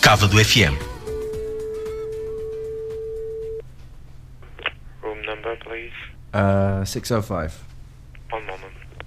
Cava do FM. Room number, please. 605. One moment.